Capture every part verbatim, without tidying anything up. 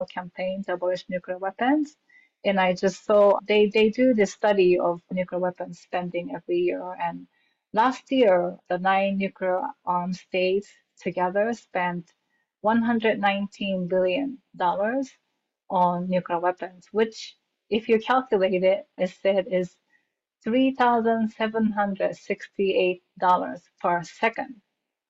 campaign to abolish nuclear weapons. And I just saw they, they do this study of nuclear weapons spending every year. And last year, the nine nuclear armed states together spent one hundred nineteen billion dollars on nuclear weapons, which, if you calculate it, it said is three thousand seven hundred sixty-eight dollars per second.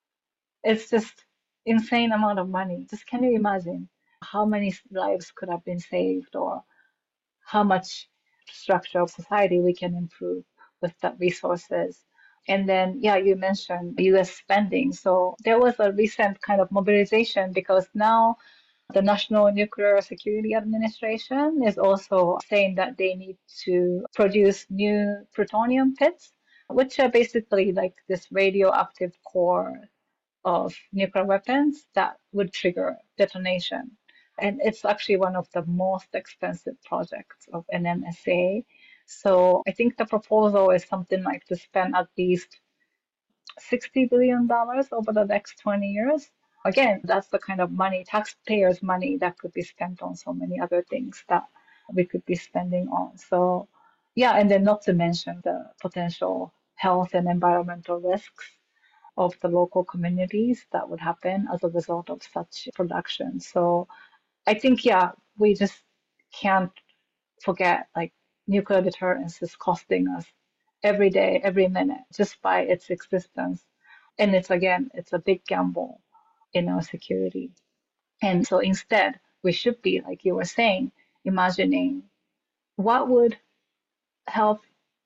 It's just insane amount of money. Just can you imagine how many lives could have been saved or how much structure of society we can improve with that resources. And then, yeah, you mentioned U S spending. So there was a recent kind of mobilization because now the National Nuclear Security Administration is also saying that they need to produce new plutonium pits, which are basically like this radioactive core of nuclear weapons that would trigger detonation. And it's actually one of the most expensive projects of N N S A. So I think the proposal is something like to spend at least sixty billion dollars over the next twenty years. Again, that's the kind of money, taxpayers' money that could be spent on so many other things that we could be spending on. So, yeah, and then not to mention the potential health and environmental risks of the local communities that would happen as a result of such production. So I think, yeah, we just can't forget like nuclear deterrence is costing us every day, every minute, just by its existence. And it's again, it's a big gamble in our security. And so instead, we should be, like you were saying, imagining what would help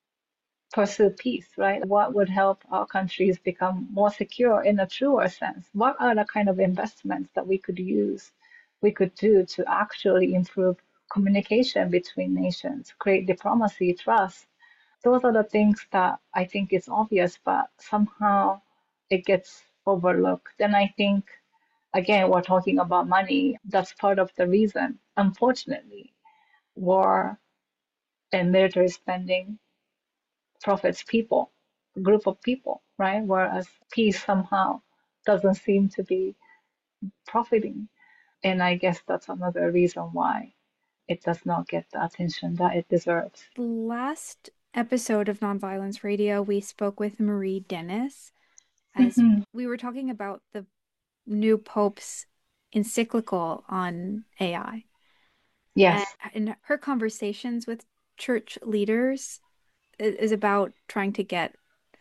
pursue peace, right? What would help our countries become more secure in a truer sense? What are the kind of investments that we could use, we could do to actually improve communication between nations, create diplomacy, trust? Those are the things that I think is obvious, but somehow it gets overlooked. And I think, again, we're talking about money. That's part of the reason, unfortunately, war and military spending profits people, a group of people, right? Whereas peace somehow doesn't seem to be profiting. And I guess that's another reason why it does not get the attention that it deserves. Last episode of Nonviolence Radio, we spoke with Marie Dennis as Hmm. we were talking about the new Pope's encyclical on A I. And Yes. in her conversations with church leaders is about trying to get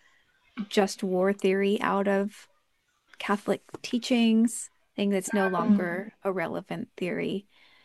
just war theory out of Catholic teachings, saying that's no Mm. longer a relevant theory,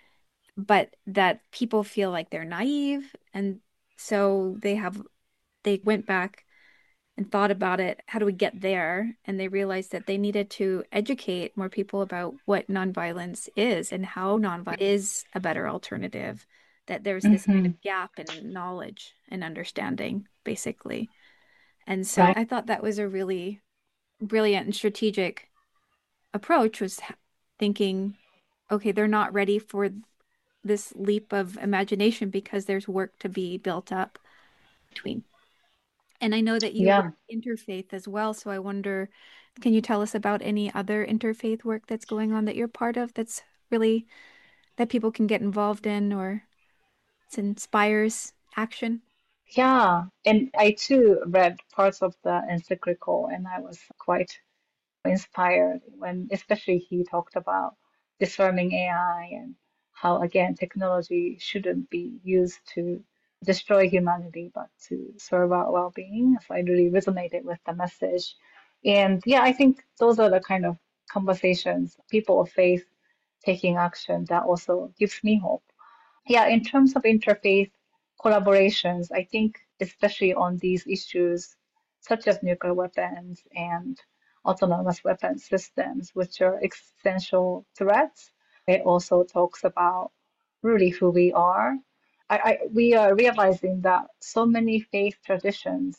but that people feel like they're naive. And so they have, they went back and thought about it. How do we get there? And they realized that they needed to educate more people about what nonviolence is and how nonviolence is a better alternative. That there's this kind Hmm. of gap in knowledge and understanding, basically. And so Right. I thought that was a really brilliant and strategic approach, was thinking, okay, they're not ready for this leap of imagination because there's work to be built up between. And I know that you work Yeah. interfaith as well, so I wonder, can you tell us about any other interfaith work that's going on that you're part of that's really that people can get involved in or it inspires action? Yeah. And I too read parts of the encyclical and I was quite inspired when, especially he talked about disarming A I and how, again, technology shouldn't be used to destroy humanity, but to serve our well-being. So I really resonated with the message. And yeah, I think those are the kind of conversations, people of faith taking action that also gives me hope. Yeah, in terms of interfaith collaborations, I think especially on these issues such as nuclear weapons and autonomous weapons systems, which are existential threats, it also talks about really who we are. I, I, we are realizing that so many faith traditions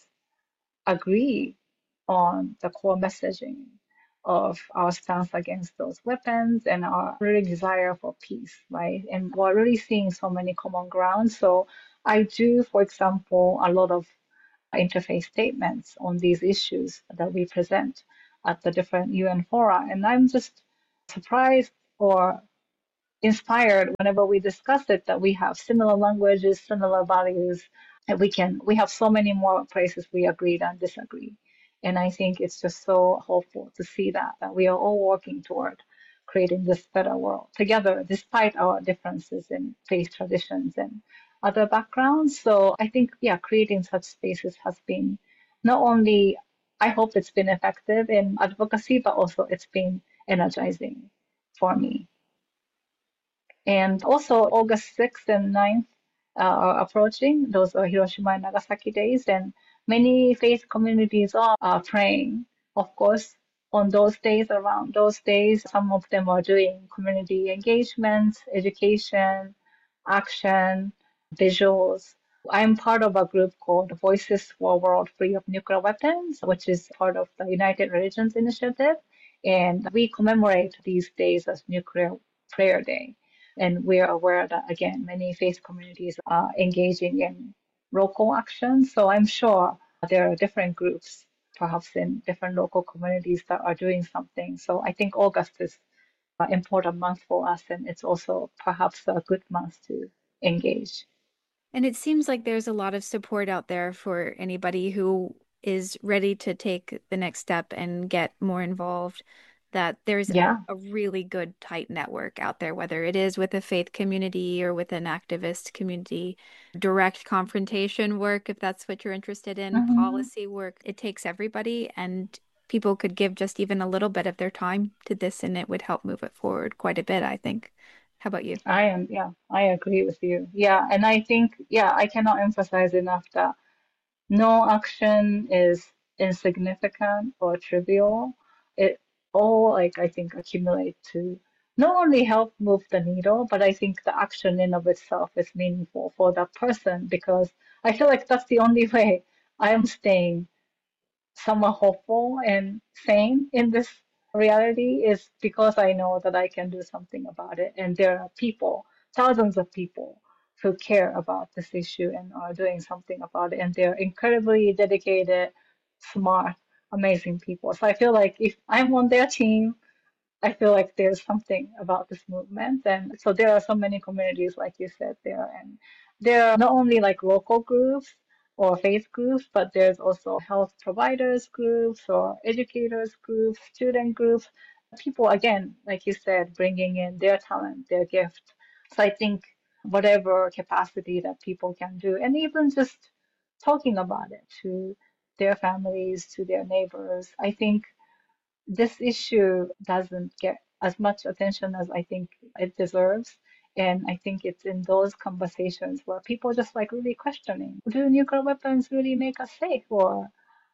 agree on the core messaging of our stance against those weapons and our really desire for peace, right? And we're really seeing so many common grounds. So I do, for example, a lot of interfaith statements on these issues that we present at the different U N fora. And I'm just surprised or inspired whenever we discuss it that we have similar languages, similar values, and we can we have so many more places we agree than disagree. And I think it's just so hopeful to see that that we are all working toward creating this better world together, despite our differences in faith traditions and other backgrounds. So I think, yeah, creating such spaces has been not only, I hope it's been effective in advocacy, but also it's been energizing for me. And also, August sixth and ninth uh, are approaching. Those are Hiroshima and Nagasaki days, and many faith communities are, are praying. Of course, on those days, around those days, some of them are doing community engagement, education, action, visuals. I'm part of a group called Voices for a World Free of Nuclear Weapons, which is part of the United Religions Initiative. And we commemorate these days as Nuclear Prayer Day. And we are aware that, again, many faith communities are engaging in local action. So I'm sure there are different groups, perhaps in different local communities, that are doing something. So I think August is an important month for us, and it's also perhaps a good month to engage. And it seems like there's a lot of support out there for anybody who is ready to take the next step and get more involved, that there's a, Yeah. a really good tight network out there, whether it is with a faith community or with an activist community, direct confrontation work, if that's what you're interested in, Hmm. policy work. It takes everybody, and people could give just even a little bit of their time to this, and it would help move it forward quite a bit, I think. How about you? I am, yeah, I agree with you. Yeah, and I think, yeah, I cannot emphasize enough that no action is insignificant or trivial. It all, like, I think, accumulate to not only help move the needle, but I think the action in of itself is meaningful for that person because I feel like that's the only way I am staying somewhat hopeful and sane in this reality is because I know that I can do something about it. And there are people, thousands of people, who care about this issue and are doing something about it. And they're incredibly dedicated, smart, amazing people. So I feel like if I'm on their team, I feel like there's something about this movement. And so there are so many communities, like you said, there. And there are not only like local groups or faith groups, but there's also health providers groups or educators groups, student groups. People, again, like you said, bringing in their talent, their gift. So I think whatever capacity that people can do, and even just talking about it to their families, to their neighbors, I think this issue doesn't get as much attention as I think it deserves. And I think it's in those conversations where people just like really questioning, do nuclear weapons really make us safe? Or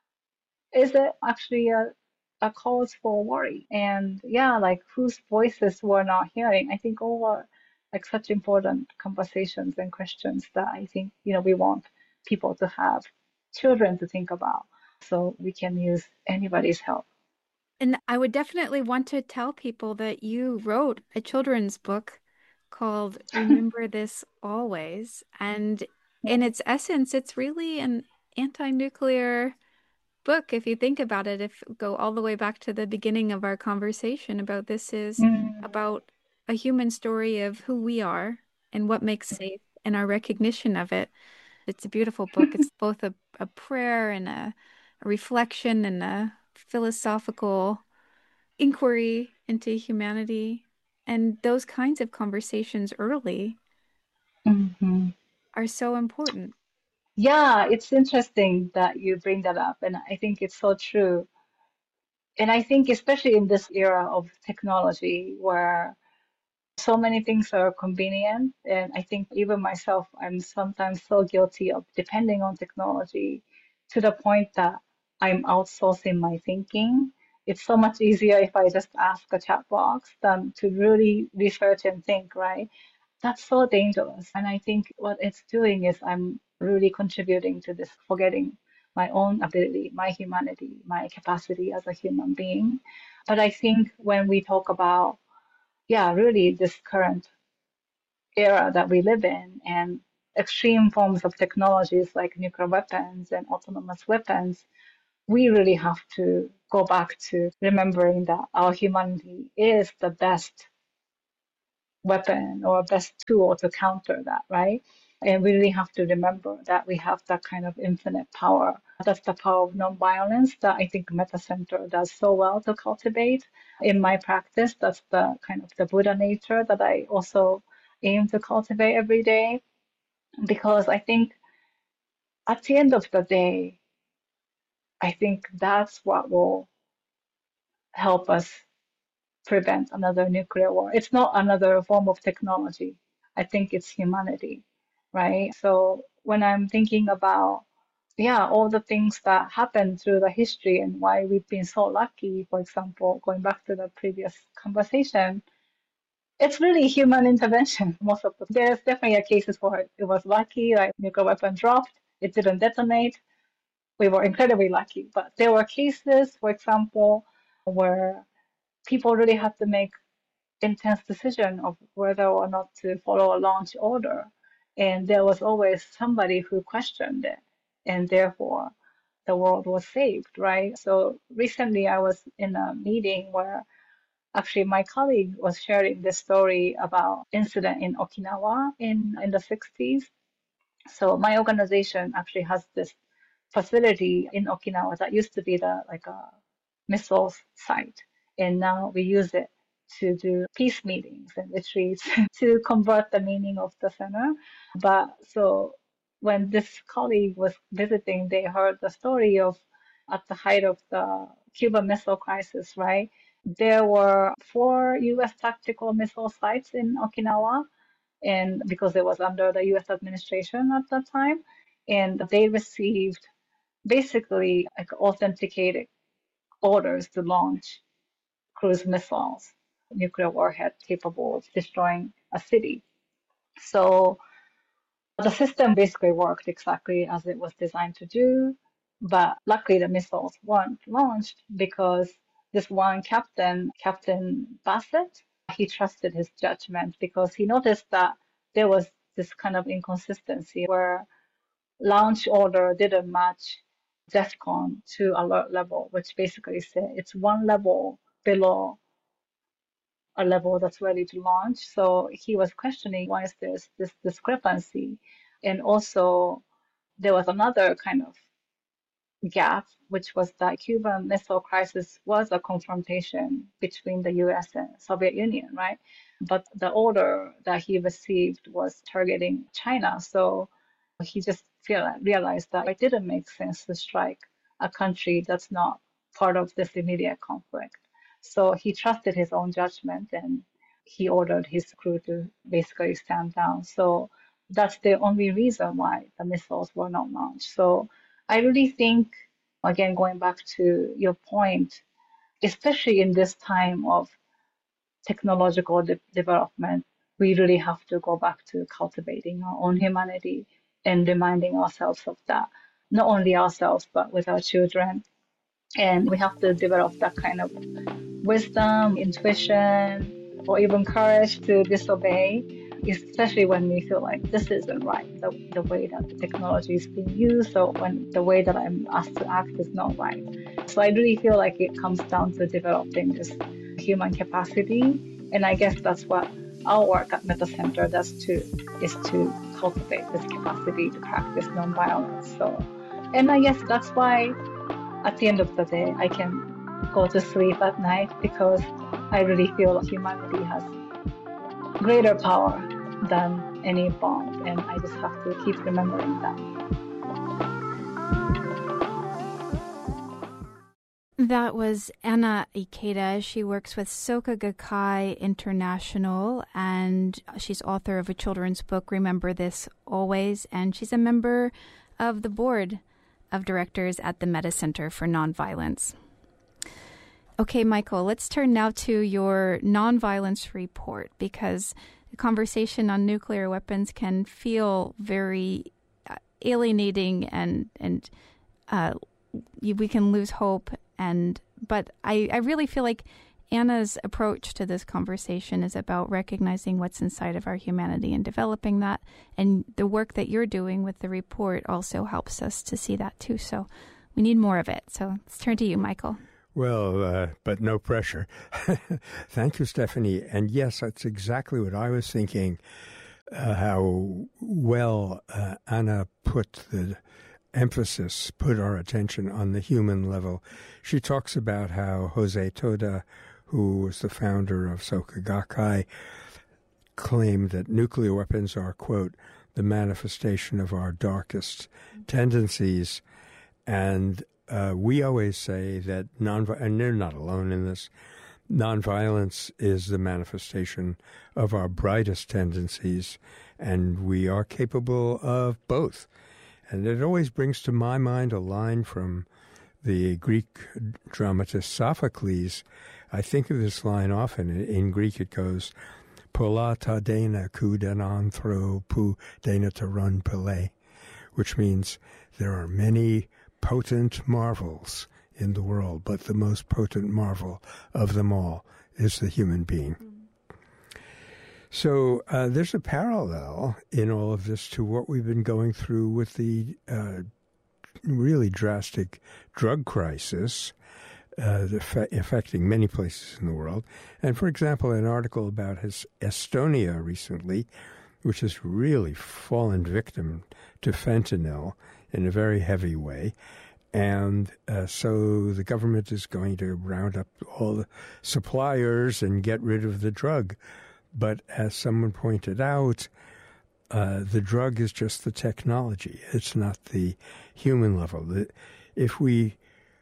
is it actually a, a cause for worry? And yeah, like whose voices we're not hearing? I think all are like such important conversations and questions that I think, you know, we want people to have, children to think about, so we can use anybody's help. And I would definitely want to tell people that you wrote a children's book called Remember This Always. And in its essence, it's really an anti-nuclear book, if you think about it, if go all the way back to the beginning of our conversation about this is Mm, about a human story of who we are and what makes safe and our recognition of it. It's a beautiful book. It's both a, a prayer and a, a reflection and a philosophical inquiry into humanity. And those kinds of conversations early mhm. are so important. Yeah, it's interesting that you bring that up, and I think it's so true. And I think especially in this era of technology where so many things are convenient, and I think even myself, I'm sometimes so guilty of depending on technology to the point that I'm outsourcing my thinking. It's so much easier if I just ask a chat box than to really research and think, right? That's so dangerous. And I think what it's doing is I'm really contributing to this, forgetting my own ability, my humanity, my capacity as a human being. But I think when we talk about, yeah, really this current era that we live in and extreme forms of technologies like nuclear weapons and autonomous weapons, we really have to go back to remembering that our humanity is the best weapon or best tool to counter that, right? And we really have to remember that we have that kind of infinite power. That's the power of nonviolence that I think Meta Center does so well to cultivate. In my practice, that's the kind of the Buddha nature that I also aim to cultivate every day. Because I think at the end of the day, I think that's what will help us prevent another nuclear war. It's not another form of technology. I think it's humanity, right? So when I'm thinking about, yeah, all the things that happened through the history and why we've been so lucky, for example, going back to the previous conversation, it's really human intervention. Most of the there's definitely a cases where it was lucky, like nuclear weapon dropped, it didn't detonate. We were incredibly lucky. But there were cases, for example, where people really had to make intense decision of whether or not to follow a launch order. And there was always somebody who questioned it. And therefore, the world was saved, right? So recently I was in a meeting where actually my colleague was sharing this story about incident in Okinawa in, in the sixties. So my organization actually has this facility in Okinawa that used to be the like a missiles site, and now we use it to do peace meetings and retreats to convert the meaning of the center. But so when this colleague was visiting, they heard the story of at the height of the Cuban Missile Crisis, right? There were four U S tactical missile sites in Okinawa, and because it was under the U S administration at that time, and they received basically like authenticated orders to launch cruise missiles, nuclear warhead capable of destroying a city. So the system basically worked exactly as it was designed to do, but luckily the missiles weren't launched because this one captain, Captain Bassett, he trusted his judgment because he noticed that there was this kind of inconsistency where launch order didn't match DEFCON to alert level, which basically said it's one level below a level that's ready to launch. So he was questioning why is there this discrepancy? And also there was another kind of gap, which was that Cuban Missile Crisis was a confrontation between the U S and Soviet Union, right? But the order that he received was targeting China. So he just feel, realized that it didn't make sense to strike a country that's not part of this immediate conflict. So he trusted his own judgment and he ordered his crew to basically stand down. So that's the only reason why the missiles were not launched. So I really think, again, going back to your point, especially in this time of technological de development, we really have to go back to cultivating our own humanity and reminding ourselves of that, not only ourselves, but with our children. And we have to develop that kind of wisdom, intuition, or even courage to disobey, especially when we feel like this isn't right, the, the way that the technology is being used, or when the way that I'm asked to act is not right. So I really feel like it comes down to developing this human capacity. And I guess that's what our work at Meta Center does too, is to cultivate this capacity to practice nonviolence. So, and I guess that's why at the end of the day, I can go to sleep at night because I really feel humanity has greater power than any bomb, and I just have to keep remembering that. That was Anna Ikeda. She works with Soka Gakkai International, and she's author of a children's book, Remember This Always, and she's a member of the board of directors at the Meta Center for Nonviolence. Okay, Michael, let's turn now to your nonviolence report, because the conversation on nuclear weapons can feel very uh, alienating, and and uh, we can lose hope. And but I, I really feel like Anna's approach to this conversation is about recognizing what's inside of our humanity and developing that. And the work that you're doing with the report also helps us to see that too. So we need more of it. So let's turn to you, Michael. Well, uh, but no pressure. Thank you, Stephanie. And yes, that's exactly what I was thinking, uh, how well uh, Anna put the emphasis, put our attention on the human level. She talks about how Jose Toda, who was the founder of Soka Gakkai, claimed that nuclear weapons are, quote, the manifestation of our darkest tendencies. And uh, we always say that, non and they're not alone in this, nonviolence is the manifestation of our brightest tendencies, and we are capable of both. And it always brings to my mind a line from the Greek dramatist Sophocles. I think of this line often. In Greek it goes, Pola ta dena kou den anthro pu dena taron pele, which means there are many potent marvels in the world, but the most potent marvel of them all is the human being. So uh, there's a parallel in all of this to what we've been going through with the uh, really drastic drug crisis uh, affecting many places in the world. And, for example, an article about his Estonia recently, which has really fallen victim to fentanyl in a very heavy way. And uh, so the government is going to round up all the suppliers and get rid of the drug. But as someone pointed out, uh, the drug is just the technology. It's not the human level. If we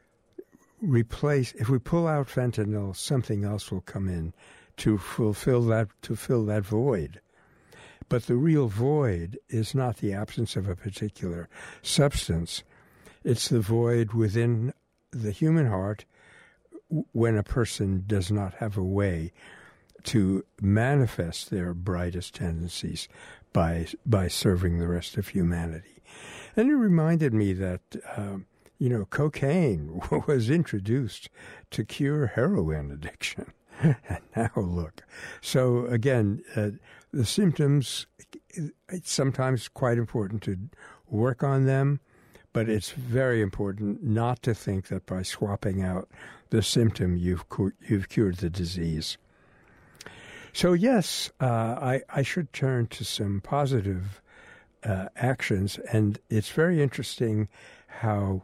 replace, if we pull out fentanyl, something else will come in to fulfill that, to fill that void. But the real void is not the absence of a particular substance. It's the void within the human heart when a person does not have a way to manifest their brightest tendencies by by serving the rest of humanity. And it reminded me that, um, you know, cocaine was introduced to cure heroin addiction. And now look. So again, uh, the symptoms, it's sometimes quite important to work on them, but it's very important not to think that by swapping out the symptom, you've cu- you've cured the disease. So yes, uh, I, I should turn to some positive uh, actions, and it's very interesting how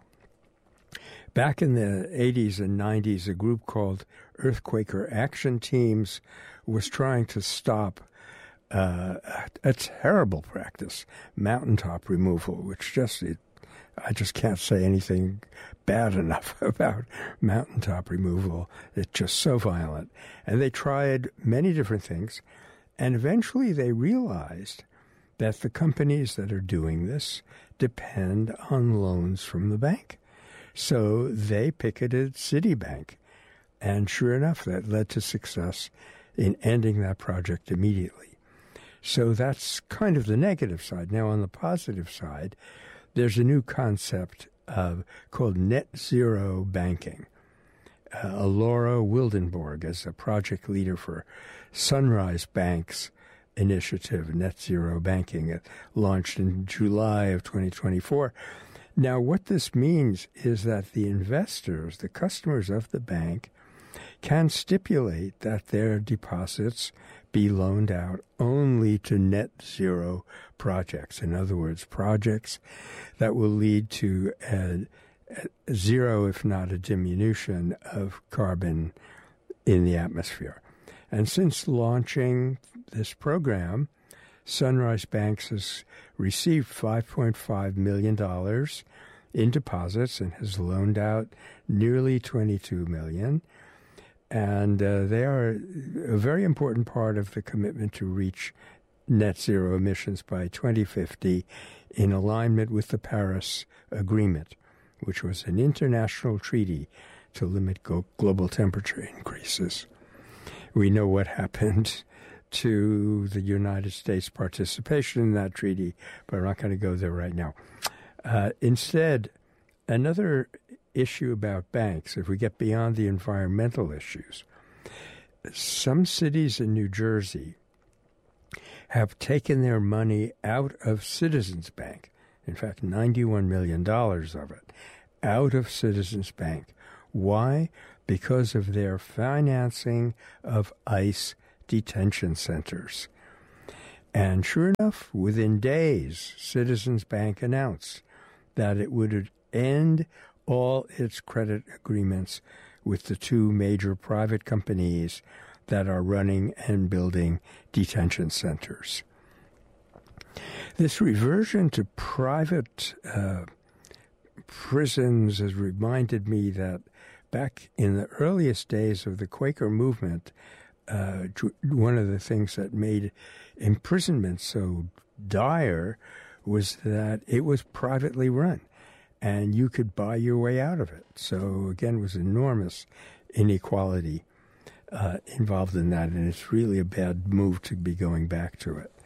back in the eighties and nineties, a group called Earthquaker Action Teams was trying to stop uh, a terrible practice, mountaintop removal, which just, it, I just can't say anything bad enough about mountaintop removal. It's just so violent. And they tried many different things, and eventually they realized that the companies that are doing this depend on loans from the bank. So they picketed Citibank, and sure enough, that led to success in ending that project immediately. So that's kind of the negative side. Now, on the positive side, there's a new concept of, called net zero banking. Uh, Laura Wildenborg is a project leader for Sunrise Bank's initiative, Net Zero Banking. It launched in July of twenty twenty-four. Now, what this means is that the investors, the customers of the bank, can stipulate that their deposits be loaned out only to net zero projects. In other words, projects that will lead to a, a zero, if not a diminution, of carbon in the atmosphere. And since launching this program, Sunrise Banks has received five point five million dollars in deposits and has loaned out nearly twenty-two million dollars. And uh, they are a very important part of the commitment to reach net zero emissions by twenty fifty in alignment with the Paris Agreement, which was an international treaty to limit go- global temperature increases. We know what happened to the United States participation in that treaty, but we're not going to go there right now. Uh, instead, another issue about banks, if we get beyond the environmental issues, some cities in New Jersey have taken their money out of Citizens Bank, in fact, ninety-one million dollars of it, out of Citizens Bank. Why? because of their financing of ICE detention centers. And sure enough, within days, Citizens Bank announced that it would end all its credit agreements with the two major private companies that are running and building detention centers. This reversion to private uh, prisons has reminded me that back in the earliest days of the Quaker movement, uh, one of the things that made imprisonment so dire was that it was privately run, and you could buy your way out of it. So, again, it was enormous inequality uh, involved in that, and it's really a bad move to be going back to it.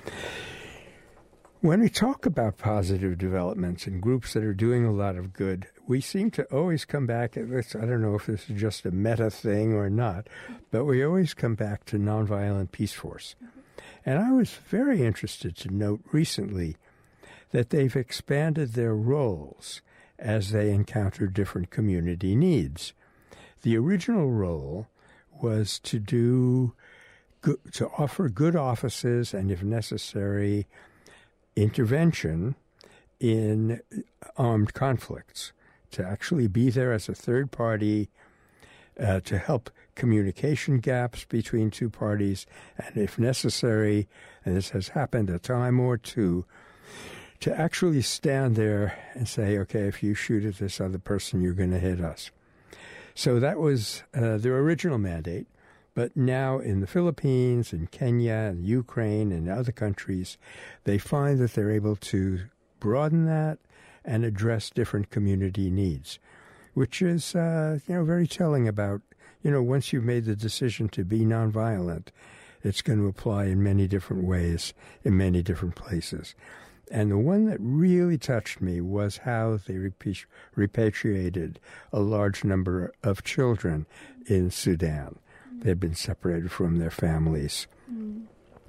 When we talk about positive developments and groups that are doing a lot of good, we seem to always come back at this. I don't know if this is just a meta thing or not, but we always come back to Nonviolent Peace Force. And I was very interested to note recently that they've expanded their roles as they encounter different community needs. The original role was to do to offer good offices and, if necessary, intervention in armed conflicts, to actually be there as a third party uh, to help communication gaps between two parties, and if necessary, and this has happened a time or two, to actually stand there and say, okay, if you shoot at this other person, you're going to hit us. So that was uh, their original mandate. But now in the Philippines, in Kenya, and Ukraine, and other countries, they find that they're able to broaden that and address different community needs, which is, uh, you know, very telling about, you know, once you've made the decision to be nonviolent, it's going to apply in many different ways in many different places. And the one that really touched me was how they repatri- repatriated a large number of children in Sudan. They've been separated from their families. Mm.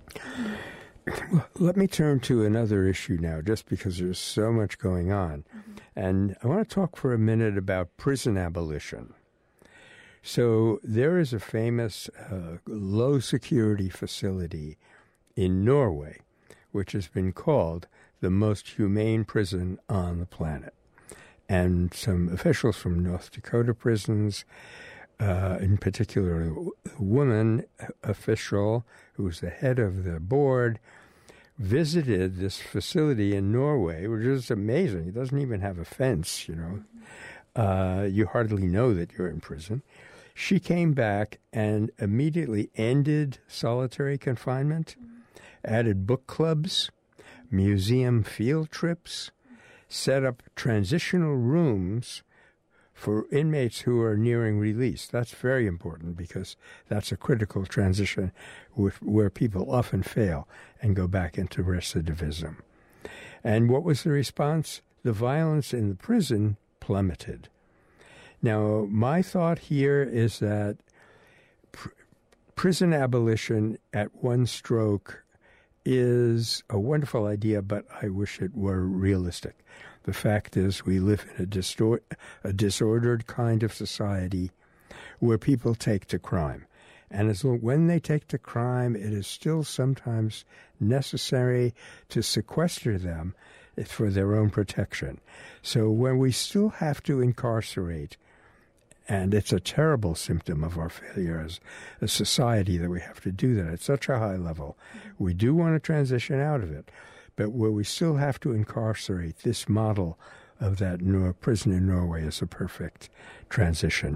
Let me turn to another issue now, just because there's so much going on. Mm-hmm. And I want to talk for a minute about prison abolition. So there is a famous uh, low-security facility in Norway, which has been called the most humane prison on the planet. And some officials from North Dakota prisons, Uh, in particular, a woman official who was the head of the board, visited this facility in Norway, which is amazing. It doesn't even have a fence, you know. Uh, you hardly know that you're in prison. She came back and immediately ended solitary confinement, added book clubs, museum field trips, set up transitional rooms for inmates who are nearing release. That's very important because that's a critical transition with, where people often fail and go back into recidivism. And what was the response? The violence in the prison plummeted. Now, my thought here is that pr- prison abolition at one stroke is a wonderful idea, but I wish it were realistic. The fact is we live in a, distor- a disordered kind of society where people take to crime. And as long, when they take to crime, it is still sometimes necessary to sequester them for their own protection. So when we still have to incarcerate, and it's a terrible symptom of our failure as a society that we have to do that at such a high level, we do want to transition out of it. But where we still have to incarcerate, this model of that Nor- prison in Norway is a perfect transition.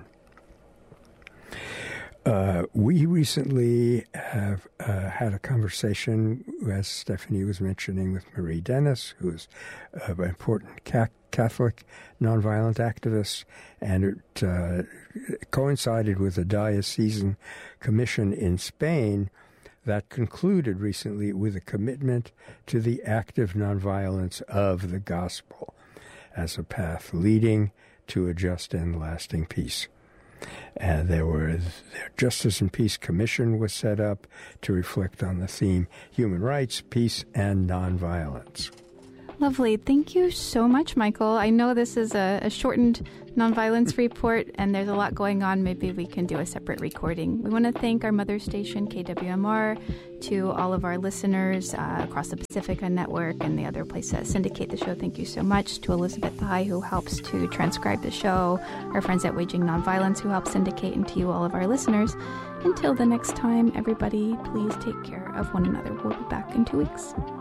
Uh, we recently have uh, had a conversation, as Stephanie was mentioning, with Marie Dennis, who is an important ca- Catholic nonviolent activist, and it uh, coincided with a diocesan commission in Spain that concluded recently with a commitment to the active nonviolence of the gospel as a path leading to a just and lasting peace. And there were their Justice and Peace Commission was set up to reflect on the theme human rights, peace, and nonviolence. Lovely. Thank you so much, Michael. I know this is a, a shortened nonviolence report, and there's a lot going on. Maybe we can do a separate recording. We want to thank our mother station, K W M R, to all of our listeners uh, across the Pacifica Network and the other places that syndicate the show. Thank you so much to Elizabeth Thai, who helps to transcribe the show, our friends at Waging Nonviolence, who help syndicate, and to you, all of our listeners. Until the next time, everybody, please take care of one another. We'll be back in two weeks.